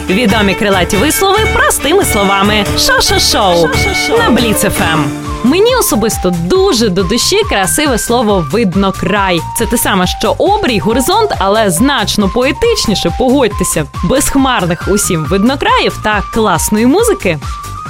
Відомі крилаті вислови простими словами. Шо-шо-шоу на Бліц ФМ. Мені особисто дуже до душі красиве слово «виднокрай». Це те саме, що обрій, горизонт, але значно поетичніше, погодьтеся. Безхмарних усім виднокраїв та класної музики.